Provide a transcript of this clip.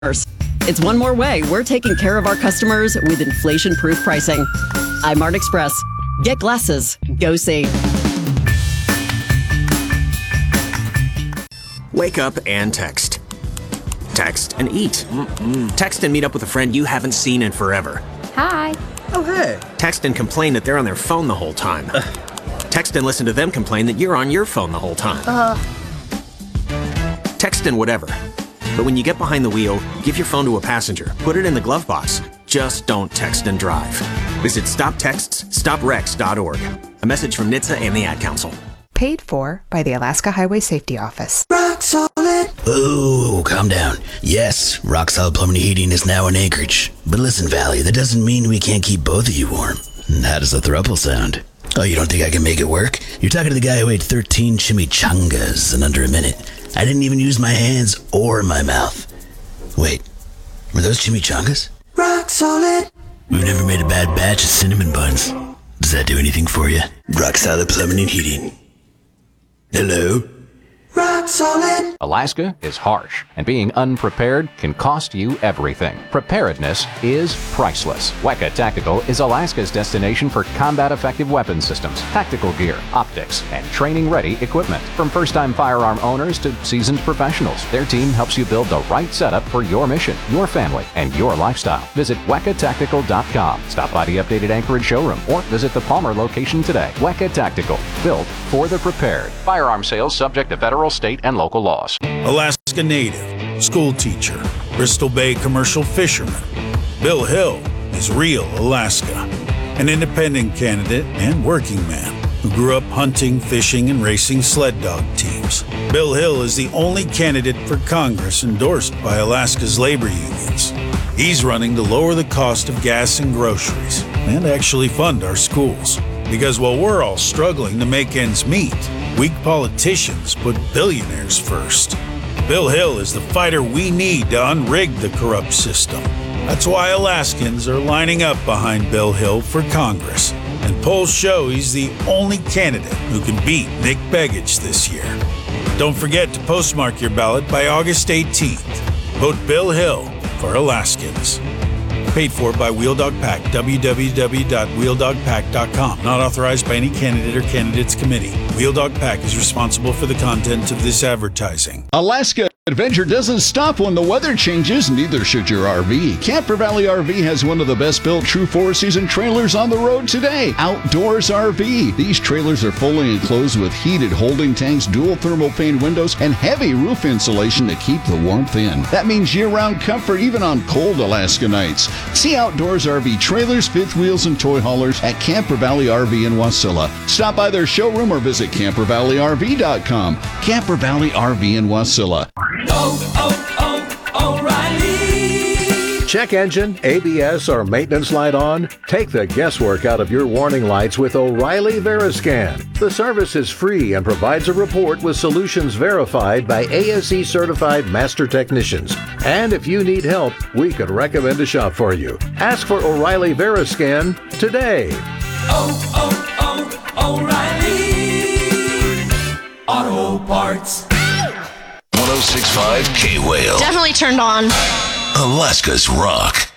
It's one more way we're taking care of our customers with inflation-proof pricing. I'm Art Express. Get glasses. Go see. Wake up and text. Text and eat. Text and meet up with a friend you haven't seen in forever. Hi. Oh, hey. Text and complain that they're on their phone the whole time. Text and listen to them complain that you're on your phone the whole time. Text and whatever. But when you get behind the wheel, give your phone to a passenger. Put it in the glove box. Just don't text and drive. Visit StopTextsStopWrecks.org. A message from NHTSA and the Ad Council. Paid for by the Alaska Highway Safety Office. Rock Solid. Oh, calm down. Yes, Rock Solid Plumbing and Heating is now in Anchorage. But listen, Valley, that doesn't mean we can't keep both of you warm. How does the throuple sound? Oh, you don't think I can make it work? You're talking to the guy who ate 13 chimichangas in under a minute. I didn't even use my hands or my mouth. Wait, were those chimichangas? Rock Solid. We've never made a bad batch of cinnamon buns. Does that do anything for you? Rock Solid Plumbing and Heating. Hello? Rock Solid. Alaska is harsh, and being unprepared can cost you everything. Preparedness is priceless. WECA Tactical is Alaska's destination for combat-effective weapon systems, tactical gear, optics, and training-ready equipment. From first-time firearm owners to seasoned professionals, their team helps you build the right setup for your mission, your family, and your lifestyle. Visit WECATactical.com. Stop by the updated Anchorage showroom or visit the Palmer location today. WECA Tactical, built for the prepared. Firearm sales subject to federal, state, and local laws. Alaska native, school teacher, Bristol Bay commercial fisherman. Bill Hill is real Alaska, an independent candidate and working man who grew up hunting, fishing, and racing sled dog teams. Bill Hill is the only candidate for Congress endorsed by Alaska's labor unions. He's running to lower the cost of gas and groceries and actually fund our schools. Because while we're all struggling to make ends meet, weak politicians put billionaires first. Bill Hill is the fighter we need to unrig the corrupt system. That's why Alaskans are lining up behind Bill Hill for Congress. And polls show he's the only candidate who can beat Nick Begich this year. Don't forget to postmark your ballot by August 18th. Vote Bill Hill for Alaskans. Paid for by Wheel Dog Pack, www.wheeldogpack.com. Not authorized by any candidate or candidates committee. Wheel Dog Pack is responsible for the content of this advertising. Alaska Adventure doesn't stop when the weather changes, neither should your RV. Camper Valley RV has one of the best built true 4-season trailers on the road today. Outdoors RV. These trailers are fully enclosed with heated holding tanks, dual thermal pane windows, and heavy roof insulation to keep the warmth in. That means year-round comfort even on cold Alaska nights. See Outdoors RV trailers, fifth wheels, and toy haulers at Camper Valley RV in Wasilla. Stop by their showroom or visit CamperValleyRV.com. Camper Valley RV in Wasilla. O'Reilly. Check engine, ABS, or maintenance light on? Take the guesswork out of your warning lights with O'Reilly Veriscan. The service is free and provides a report with solutions verified by ASE certified master technicians. And if you need help, we could recommend a shop for you. Ask for O'Reilly Veriscan today. O'Reilly Auto Parts. 106.5 K-Whale. Definitely turned on. Alaska's Rock.